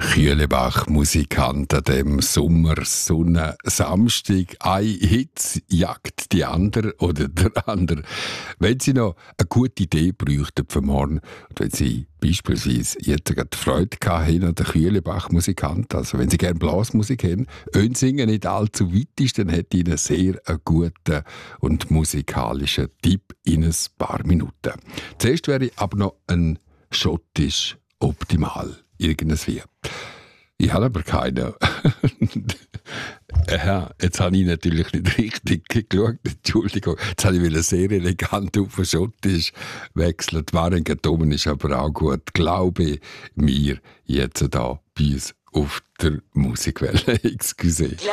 Kühlebach-Musikant an dem Sommersonnensamstag. Ein Hitz jagt die andere oder der andere. Wenn Sie noch eine gute Idee bräuchten für morgen, und wenn Sie beispielsweise jetzt gerade Freude haben an den Kühlebach-Musikant, also wenn Sie gerne Blasmusik haben, und singen nicht allzu weit ist, dann hätte ich Ihnen sehr einen guten und musikalischen Tipp in ein paar Minuten. Zuerst wäre ich aber noch ein schottisch optimal. Irgendwie. Ich habe aber keinen. Ja, jetzt habe ich natürlich nicht richtig geschaut. Entschuldigung. Jetzt habe ich sehr elegant auf Schottisch wechseln. Die Warengetommen ist aber auch gut. Glaube mir, jetzt da bei uns auf der Musikwelle. Excuse.